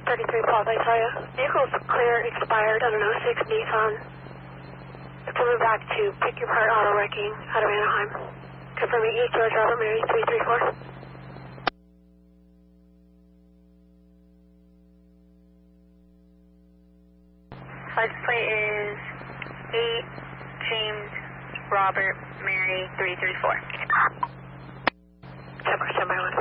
33 Plaza, I tell you. Vehicle's clear, expired on an 06 Nissan. It's coming back to Pick Your Part Auto Wrecking out of Anaheim. Confirming East George Robert Mary 334. License plate is 8 James Robert Mary 334. Check my one.